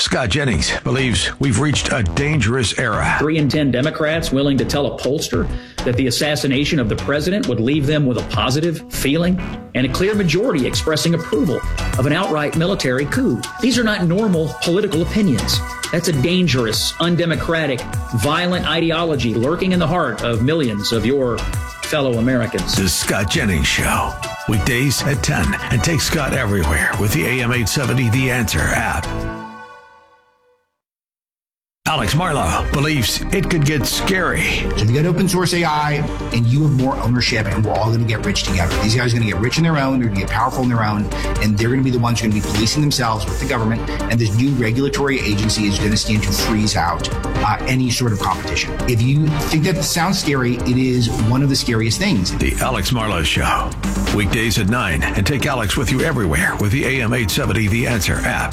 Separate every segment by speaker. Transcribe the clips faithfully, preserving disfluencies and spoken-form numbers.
Speaker 1: Scott Jennings believes we've reached a dangerous era.
Speaker 2: Three in ten Democrats willing to tell a pollster that the assassination of the president would leave them with a positive feeling, and a clear majority expressing approval of an outright military coup. These are not normal political opinions. That's a dangerous, undemocratic, violent ideology lurking in the heart of millions of your fellow Americans.
Speaker 1: The Scott Jennings Show. Weekdays at ten, and take Scott everywhere with the A M eight seventy The Answer app. Alex Marlow believes it could get scary.
Speaker 3: So if you got open source A I and you have more ownership, and we're all going to get rich together. These guys are going to get rich in their own, they're going to get powerful in their own, and they're going to be the ones who are going to be policing themselves with the government, and this new regulatory agency is going to stand to freeze out uh, any sort of competition. If you think that sounds scary, it is one of the scariest things.
Speaker 1: The Alex Marlow Show. Weekdays at nine, and take Alex with you everywhere with the A M eight seventy The Answer app.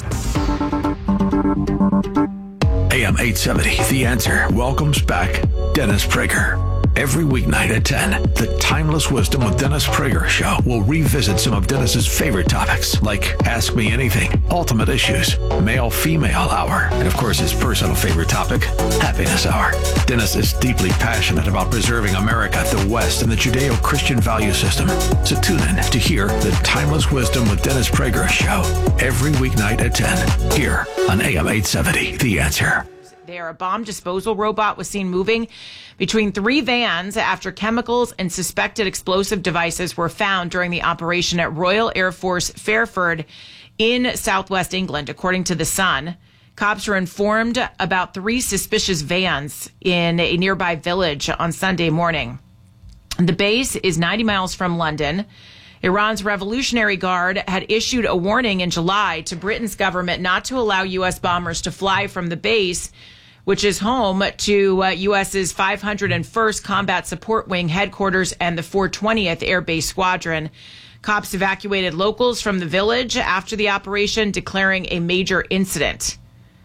Speaker 1: A M eight seventy The Answer welcomes back Dennis Prager. Every weeknight at ten, the Timeless Wisdom with Dennis Prager show will revisit some of Dennis's favorite topics, like Ask Me Anything, Ultimate Issues, Male-Female Hour, and of course his personal favorite topic, Happiness Hour. Dennis is deeply passionate about preserving America, the West, and the Judeo-Christian value system. So tune in to hear the Timeless Wisdom with Dennis Prager show every weeknight at ten, here on A M eight seventy The Answer.
Speaker 4: There, a bomb disposal robot was seen moving between three vans after chemicals and suspected explosive devices were found during the operation at Royal Air Force Fairford in southwest England, according to The Sun. Cops were informed about three suspicious vans in a nearby village on Sunday morning. The base is ninety miles from London. Iran's Revolutionary Guard had issued a warning in July to Britain's government not to allow U S bombers to fly from the base, which is home to uh, U S's five hundred first Combat Support Wing headquarters and the four hundred twentieth Air Base Squadron. Cops evacuated locals from the village after the operation, declaring a major incident.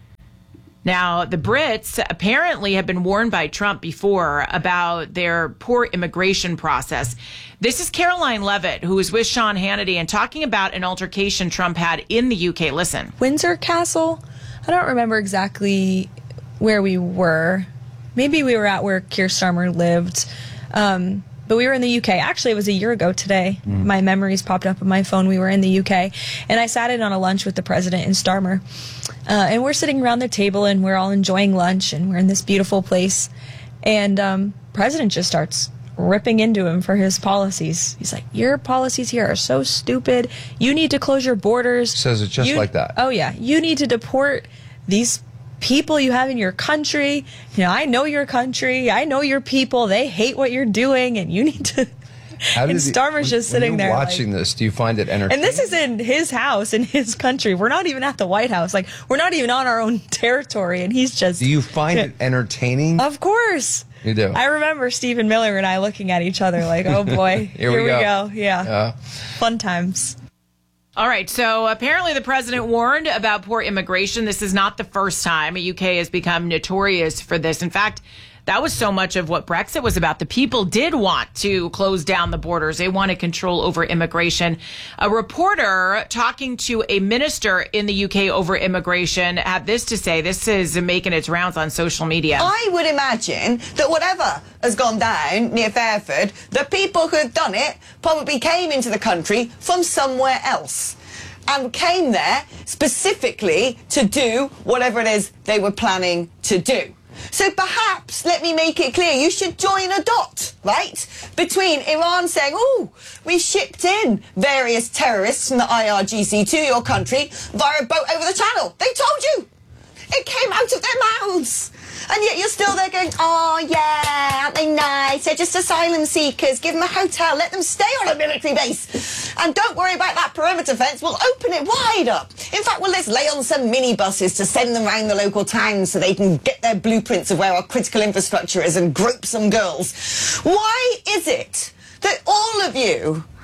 Speaker 4: Now, the Brits apparently have been warned by Trump before about their poor immigration process. This is Caroline Levitt, who was with Sean Hannity and talking about an altercation Trump had in the U K. Listen.
Speaker 5: Windsor Castle. I don't remember exactly where we were. Maybe we were at where Keir Starmer lived. Um, but we were in the U K. Actually, it was a year ago today. Mm. My memories popped up on my phone. We were in the U K. And I sat in on a lunch with the president and Starmer. Uh, and we're sitting around the table and we're all enjoying lunch and we're in this beautiful place. And um, president just starts ripping into him for his policies. He's like, your policies here are so stupid. You need to close your borders.
Speaker 6: Says it just
Speaker 5: you,
Speaker 6: like that.
Speaker 5: Oh, yeah. You need to deport these people you have in your country. You know, I know your country. I know your people. They hate what you're doing, and you need to.
Speaker 6: How
Speaker 5: and
Speaker 6: he,
Speaker 5: Starmer's
Speaker 6: when,
Speaker 5: just sitting
Speaker 6: when
Speaker 5: there
Speaker 6: watching
Speaker 5: like,
Speaker 6: this. Do you find it entertaining?
Speaker 5: And this is in his house, in his country. We're not even at the White House. Like, we're not even on our own territory, and he's just.
Speaker 6: Do you find it entertaining?
Speaker 5: Of course.
Speaker 6: You do.
Speaker 5: I remember Stephen Miller and I looking at each other like, oh boy,
Speaker 6: here,
Speaker 5: here
Speaker 6: we, go.
Speaker 5: we go. Yeah.
Speaker 6: Uh,
Speaker 5: Fun times.
Speaker 4: All right, so apparently the president warned about poor immigration. This is not the first time. The U K has become notorious for this. In fact, that was so much of what Brexit was about. The people did want to close down the borders. They wanted control over immigration. A reporter talking to a minister in the U K over immigration had this to say. This is making its rounds on social media.
Speaker 7: I would imagine that whatever has gone down near Fairford, the people who have done it probably came into the country from somewhere else and came there specifically to do whatever it is they were planning to do. So perhaps, let me make it clear, you should join a dot, right, between Iran saying, oh, we shipped in various terrorists from the I R G C to your country via a boat over the channel. They told you. It came out of their mouths. And yet you're still there going, oh, yeah, aren't they nice? They're just asylum seekers. Give them a hotel. Let them stay on a military base. And don't worry about that perimeter fence. We'll open it wide up. In fact, well, let's lay on some minibuses to send them around the local towns so they can get their blueprints of where our critical infrastructure is and grope some girls. Why is it that all of you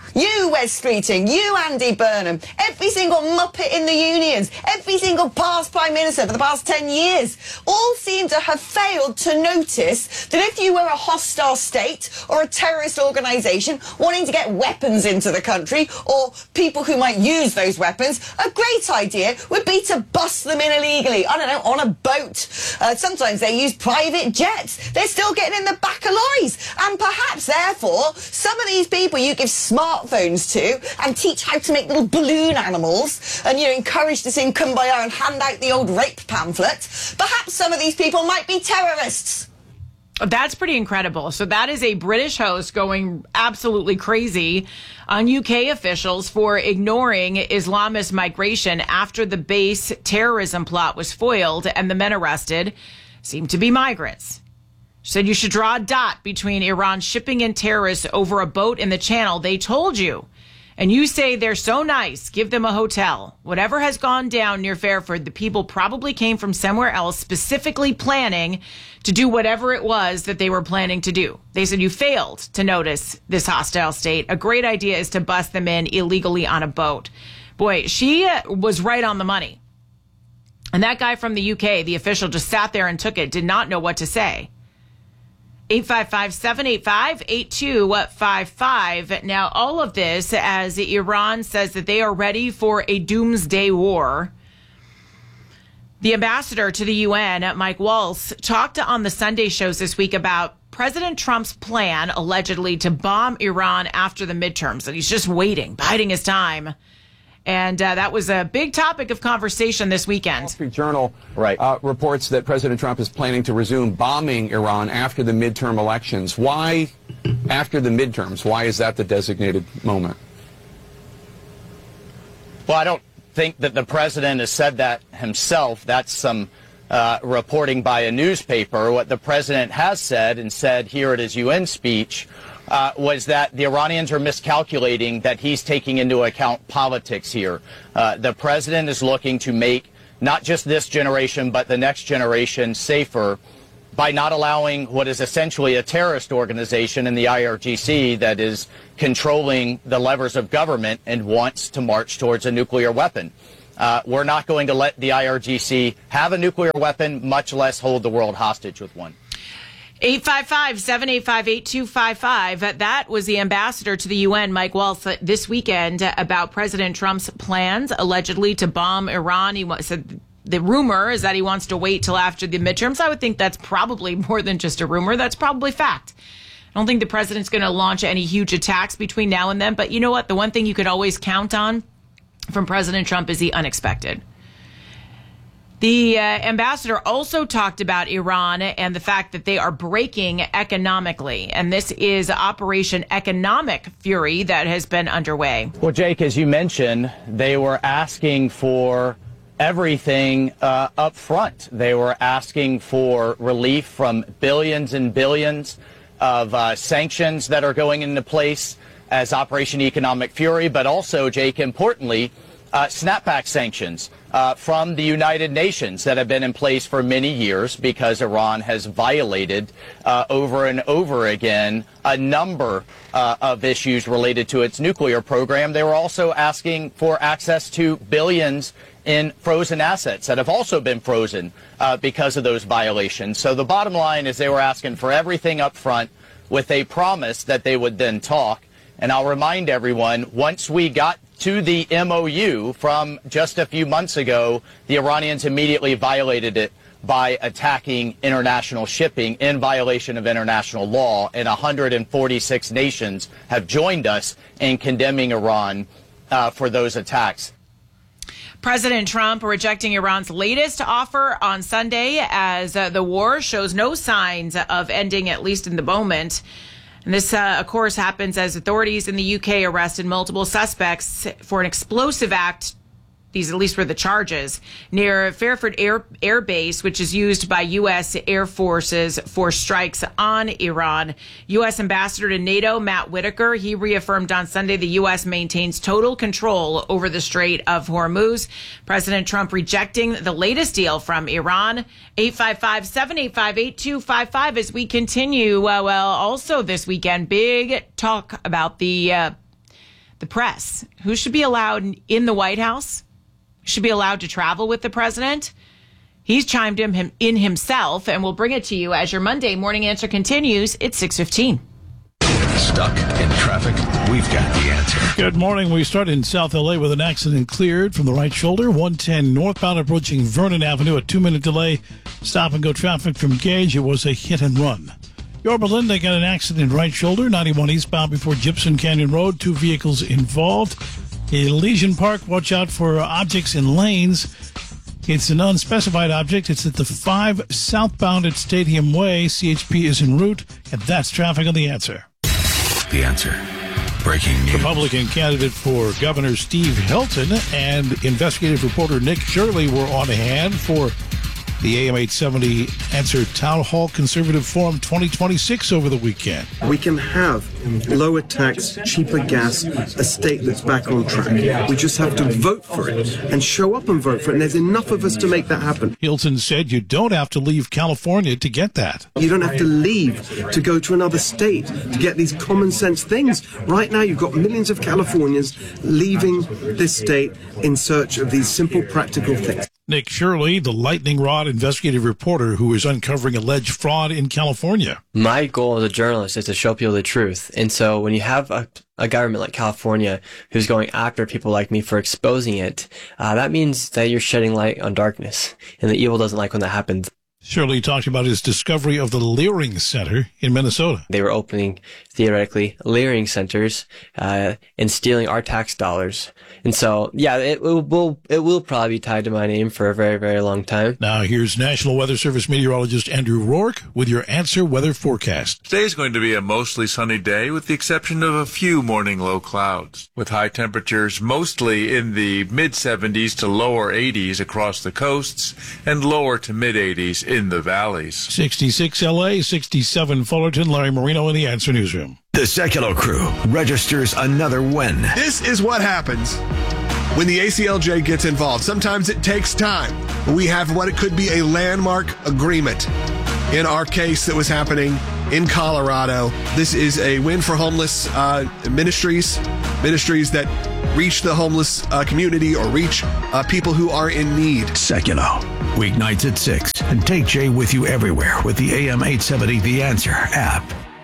Speaker 7: You, Wes Streeting, you, Andy Burnham, every single muppet in the unions, every single past Prime Minister for the past ten years, all seem to have failed to notice that if you were a hostile state or a terrorist organisation wanting to get weapons into the country, or people who might use those weapons, a great idea would be to bust them in illegally, I don't know, on a boat. Uh, sometimes they use private jets. They're still getting in the back of lorries. And perhaps, therefore, some of these people you give smart phones to and teach how to make little balloon animals and, you know, encourage to sing Kumbaya and hand out the old rape pamphlet, perhaps some of these people might be terrorists.
Speaker 4: That's pretty incredible. So that is a British host going absolutely crazy on U K officials for ignoring Islamist migration after the base terrorism plot was foiled and the men arrested seemed to be migrants. She said you should draw a dot between Iran shipping in terrorists over a boat in the channel. They told you. And you say they're so nice, give them a hotel. Whatever has gone down near Fairford, the people probably came from somewhere else specifically planning to do whatever it was that they were planning to do. They said you failed to notice this hostile state. A great idea is to bust them in illegally on a boat. Boy, she was right on the money. And that guy from the U K, the official, just sat there and took it, did not know what to say. eight five five, seven eight five, eight two five five. Now, all of this as Iran says that they are ready for a doomsday war. The ambassador to the U N, Mike Waltz, talked on the Sunday shows this week about President Trump's plan, allegedly, to bomb Iran after the midterms. And he's just waiting, biding his time. And uh, that was a big topic of conversation this weekend.
Speaker 8: Wall Street Journal right. uh, reports that President Trump is planning to resume bombing Iran after the midterm elections. Why after the midterms? Why is that the designated moment?
Speaker 9: Well, I don't think that the president has said that himself. That's some uh, reporting by a newspaper. What the president has said and said here at his U N speech Uh, was that the Iranians are miscalculating that he's taking into account politics here. Uh, the president is looking to make not just this generation, but the next generation safer by not allowing what is essentially a terrorist organization in the I R G C that is controlling the levers of government and wants to march towards a nuclear weapon. Uh, we're not going to let the I R G C have a nuclear weapon, much less hold the world hostage with one.
Speaker 4: eight five five, seven eight five, eight two five five. That was the ambassador to the U N, Mike Waltz, this weekend about President Trump's plans, allegedly, to bomb Iran. He said the rumor is that he wants to wait till after the midterms. I would think that's probably more than just a rumor. That's probably fact. I don't think the president's going to launch any huge attacks between now and then. But you know what? The one thing you could always count on from President Trump is the unexpected. The uh, ambassador also talked about Iran and the fact that they are breaking economically. And this is Operation Economic Fury that has been underway.
Speaker 9: Well, Jake, as you mentioned, they were asking for everything uh, up front. They were asking for relief from billions and billions of uh, sanctions that are going into place as Operation Economic Fury, but also, Jake, importantly, uh, snapback sanctions uh, from the United Nations that have been in place for many years because Iran has violated uh, over and over again a number uh, of issues related to its nuclear program. They were also asking for access to billions in frozen assets that have also been frozen uh, because of those violations. So the bottom line is they were asking for everything up front with a promise that they would then talk. And I'll remind everyone, once we got to the M O U from just a few months ago, the Iranians immediately violated it by attacking international shipping in violation of international law. And one hundred forty-six nations have joined us in condemning Iran uh, for those attacks.
Speaker 4: President Trump rejecting Iran's latest offer on Sunday as uh, the war shows no signs of ending, at least in the moment. And this, uh, of course, happens as authorities in the U K arrested multiple suspects for an explosive act. These at least were the charges near Fairford Air, Air Base, which is used by U S Air Forces for strikes on Iran. U S Ambassador to NATO, Matt Whitaker, he reaffirmed on Sunday the U S maintains total control over the Strait of Hormuz. President Trump rejecting the latest deal from Iran. eight five five, seven eight five, eight two five five as we continue. Uh, well, also this weekend, big talk about the uh, the press. Who should be allowed in the White House? Should be allowed to travel with the president? He's chimed in, in himself, and we'll bring it to you as your Monday Morning Answer continues. It's six fifteen.
Speaker 1: Stuck in traffic? We've got the answer.
Speaker 10: Good morning. We start in South L A with an accident cleared from the right shoulder. one ten northbound approaching Vernon Avenue. A two-minute delay. Stop and go traffic from Gage. It was a hit and run. Yorba Linda got an accident right shoulder. ninety-one eastbound before Gibson Canyon Road. Two vehicles involved. In Elysian Park, watch out for objects in lanes. It's an unspecified object. It's at the five southbound at Stadium Way. C H P is en route, and that's traffic on The Answer.
Speaker 1: The Answer. Breaking news.
Speaker 10: Republican candidate for Governor Steve Hilton and investigative reporter Nick Shirley were on hand for the A M eight seventy Answer Town Hall Conservative Forum twenty twenty-six over the weekend.
Speaker 11: We can have lower tax, cheaper gas, a state that's back on track. We just have to vote for it and show up and vote for it. And there's enough of us to make that happen.
Speaker 10: Hilton said you don't have to leave California to get that.
Speaker 11: You don't have to leave to go to another state to get these common sense things. Right now, you've got millions of Californians leaving this state in search of these simple, practical things.
Speaker 10: Nick Shirley, the lightning rod investigative reporter who is uncovering alleged fraud in California.
Speaker 12: My goal as a journalist is to show people the truth. And so when you have a, a government like California who's going after people like me for exposing it, uh, that means that you're shedding light on darkness. And the evil doesn't like when that happens.
Speaker 10: Shirley talked about his discovery of the Leering Center in Minnesota.
Speaker 12: They were opening, theoretically, Leering centers uh, and stealing our tax dollars. And so, yeah, it will it will probably be tied to my name for a very, very long time.
Speaker 10: Now, here's National Weather Service meteorologist Andrew Rourke with your Answer weather forecast.
Speaker 13: Today's going to be a mostly sunny day with the exception of a few morning low clouds, with high temperatures mostly in the mid seventies to lower eighties across the coasts and lower to mid eighties in the valleys.
Speaker 10: sixty-six L A, sixty-seven Fullerton. Larry Marino in the Answer Newsroom.
Speaker 1: The Secular Crew registers another win.
Speaker 14: This is what happens when the A C L J gets involved. Sometimes it takes time. We have what it could be a landmark agreement. In our case that was happening in Colorado, this is a win for homeless uh, ministries, ministries that reach the homeless uh, community or reach uh, people who are in need.
Speaker 1: Secular, weeknights at six. And take Jay with you everywhere with the A M eight seventy The Answer app.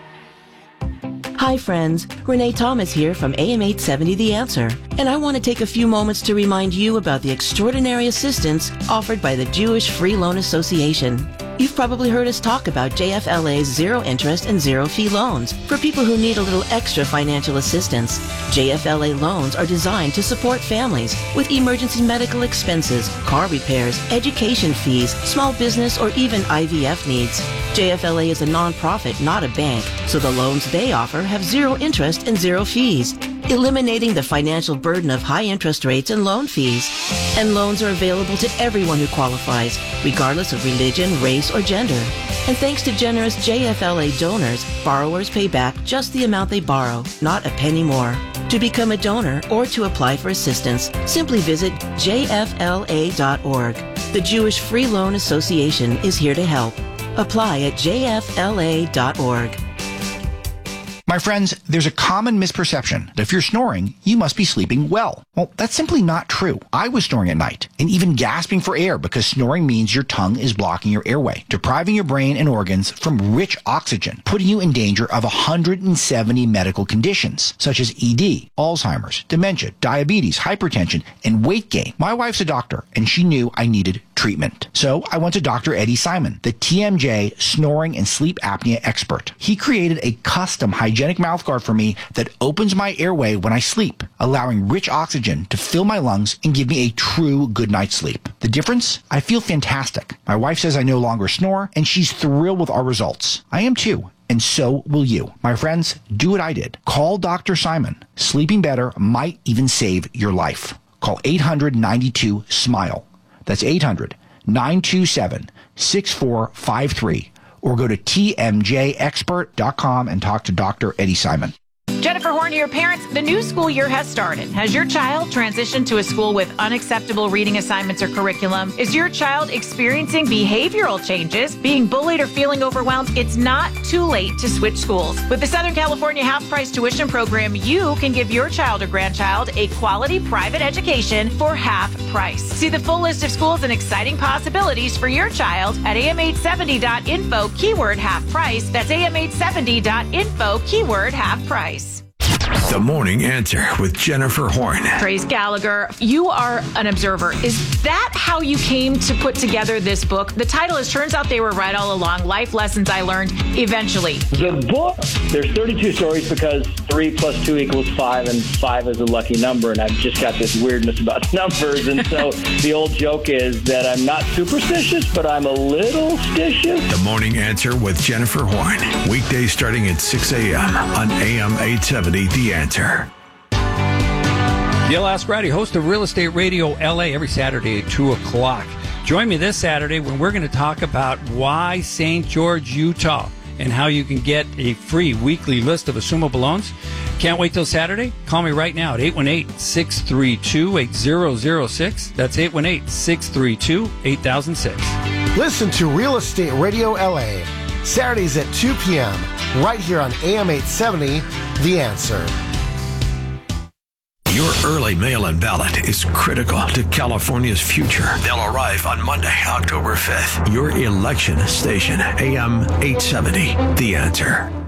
Speaker 15: Hi friends, Renee Thomas here from A M eight seventy The Answer, and I want to take a few moments to remind you about the extraordinary assistance offered by the Jewish Free Loan Association. You've probably heard us talk about J F L A's zero interest and zero fee loans for people who need a little extra financial assistance. J F L A loans are designed to support families with emergency medical expenses, car repairs, education fees, small business, or even I V F needs. J F L A is a nonprofit, not a bank, so the loans they offer have zero interest and zero fees, eliminating the financial burden of high interest rates and loan fees. And loans are available to everyone who qualifies, regardless of religion, race, or gender. And thanks to generous J F L A donors, borrowers pay back just the amount they borrow, not a penny more. To become a donor or to apply for assistance, simply visit J F L A dot org. The Jewish Free Loan Association is here to help. Apply at J F L A dot org.
Speaker 3: My friends, there's a common misperception that if you're snoring, you must be sleeping well. Well, that's simply not true. I was snoring at night and even gasping for air because snoring means your tongue is blocking your airway, depriving your brain and organs from rich oxygen, putting you in danger of one hundred seventy medical conditions such as E D, Alzheimer's, dementia, diabetes, hypertension, and weight gain. My wife's a doctor and she knew I needed treatment. So I went to Doctor Eddie Simon, the T M J snoring and sleep apnea expert. He created a custom hygienic mouthguard for me that opens my airway when I sleep, allowing rich oxygen to fill my lungs and give me a true good night's sleep. The difference? I feel fantastic. My wife says I no longer snore, and she's thrilled with our results. I am too. And so will you. My friends, do what I did. Call Doctor Simon. Sleeping better might even save your life. Call eight hundred ninety-two SMILE. That's eight hundred nine two seven six four five three. Or go to T M J expert dot com and talk to Doctor Eddie Simon.
Speaker 4: Jennifer Horn here. Parents, the new school year has started. Has your child transitioned to a school with unacceptable reading assignments or curriculum? Is your child experiencing behavioral changes, being bullied or feeling overwhelmed? It's not too late to switch schools. With the Southern California half-price tuition program, you can give your child or grandchild a quality private education for half price. See the full list of schools and exciting possibilities for your child at A M eight seventy dot info, keyword half price. That's A M eight seventy dot info, keyword half price.
Speaker 1: The Morning Answer with Jennifer Horn.
Speaker 4: Trace Gallagher, you are an observer. Is that how you came to put together this book? The title is Turns Out They Were Right All Along, Life Lessons I Learned Eventually.
Speaker 16: The book, there's thirty-two stories because three plus two equals five, and five is a lucky number, and I've just got this weirdness about numbers, and so the old joke is that I'm not superstitious, but I'm a little stitious.
Speaker 1: The Morning Answer with Jennifer Horn. Weekdays starting at six a.m. on A M eight seventy, The Answer.
Speaker 17: Gil Ascarati, host of Real Estate Radio L A, every Saturday at two o'clock. Join me this Saturday when we're going to talk about why Saint George, Utah, and how you can get a free weekly list of assumable loans. Can't wait till Saturday? Call me right now at eight one eight, six three two, eight zero zero six. That's eight one eight, six three two, eight thousand six.
Speaker 18: Listen to Real Estate Radio L A, Saturdays at two p.m., right here on A M eight seventy, The Answer.
Speaker 1: Your early mail-in ballot is critical to California's future. They'll arrive on Monday, October fifth. Your election station, A M eight seventy, The Answer.